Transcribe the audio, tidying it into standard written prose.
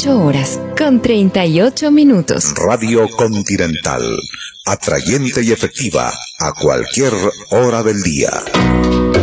8:38. Radio Continental, atrayente y efectiva a cualquier hora del día.